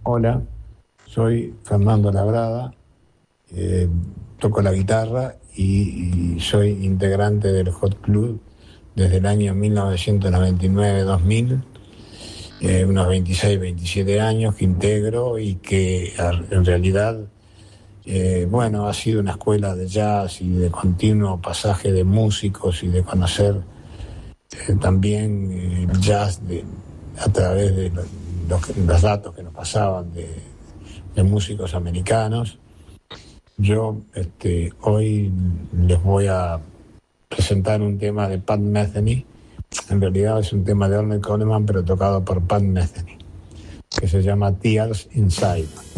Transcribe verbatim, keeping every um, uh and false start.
Hola, soy Fernando Labrada, eh, toco la guitarra y, y soy integrante del Hot Club desde el año mil novecientos noventa y nueve dos mil, eh, unos veintiséis, veintisiete años que integro y que en realidad, eh, bueno, ha sido una escuela de jazz y de continuo pasaje de músicos y de conocer eh, también eh, el jazz de, a través de los, los, los datos que nos pasaban de, de músicos americanos. Yo este, hoy les voy a presentar un tema de Pat Metheny. En realidad es un tema de Ornette Coleman, pero tocado por Pat Metheny, que se llama Tears Inside.